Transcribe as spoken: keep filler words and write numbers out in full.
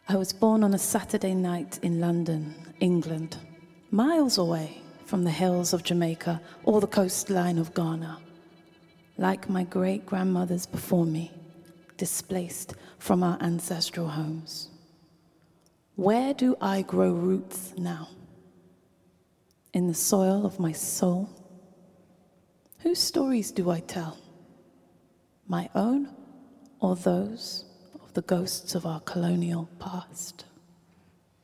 I was born on a Saturday night in London, England, miles away from the hills of Jamaica or the coastline of Ghana. Like my great-grandmothers before me, displaced from our ancestral homes. Where do I grow roots now? In the soil of my soul? Whose stories do I tell? My own or those of the ghosts of our colonial past?